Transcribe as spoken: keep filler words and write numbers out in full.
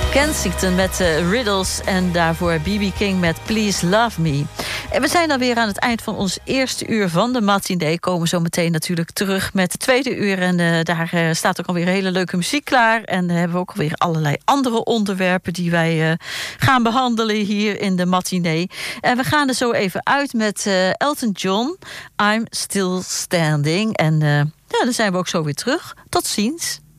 Kensington met uh, Riddles en daarvoor B B King met Please Love Me. En we zijn alweer aan het eind van ons eerste uur van de matinee. Komen zo meteen natuurlijk terug met het tweede uur. En uh, daar uh, staat ook alweer hele leuke muziek klaar. En dan hebben we ook alweer allerlei andere onderwerpen die wij uh, gaan behandelen hier in de matinee. En we gaan er zo even uit met uh, Elton John, I'm Still Standing. En uh, ja, dan zijn we ook zo weer terug. Tot ziens.